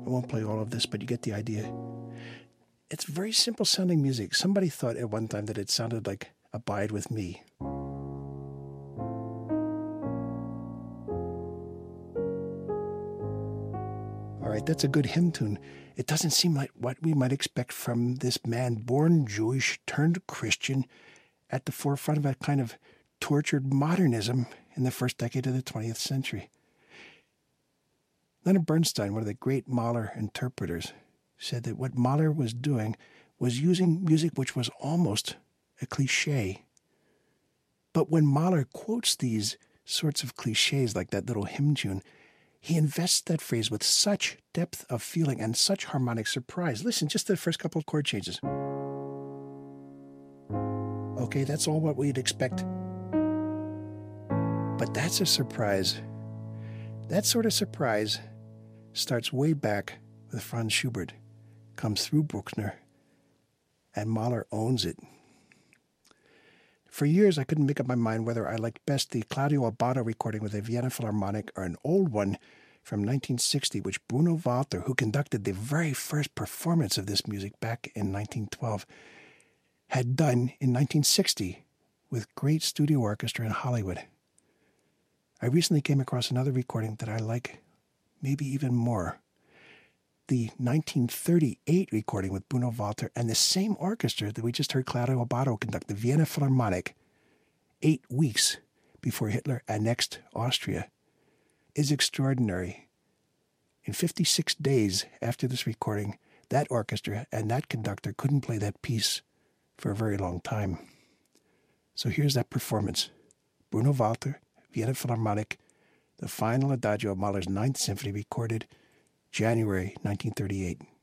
I won't play all of this, but you get the idea. It's very simple sounding music. Somebody thought at one time that it sounded like Abide With Me. All right, that's a good hymn tune. It doesn't seem like what we might expect from this man, born Jewish, turned Christian, at the forefront of a kind of tortured modernism in the first decade of the 20th century. Leonard Bernstein, one of the great Mahler interpreters, said that what Mahler was doing was using music which was almost a cliche. But when Mahler quotes these sorts of cliches like that little hymn tune, he invests that phrase with such depth of feeling and such harmonic surprise. Listen, just the first couple of chord changes. Okay, that's all what we'd expect. But that's a surprise. That sort of surprise starts way back with Franz Schubert, comes through Bruckner, and Mahler owns it. For years, I couldn't make up my mind whether I liked best the Claudio Abbado recording with the Vienna Philharmonic or an old one from 1960, which Bruno Walter, who conducted the very first performance of this music back in 1912, had done in 1960 with great studio orchestra in Hollywood. I recently came across another recording that I like maybe even more. The 1938 recording with Bruno Walter and the same orchestra that we just heard Claudio Abbado conduct, the Vienna Philharmonic, 8 weeks before Hitler annexed Austria, is extraordinary. In 56 days after this recording, that orchestra and that conductor couldn't play that piece for a very long time. So here's that performance. Bruno Walter, Vienna Philharmonic, the final adagio of Mahler's Ninth Symphony, recorded January 1938.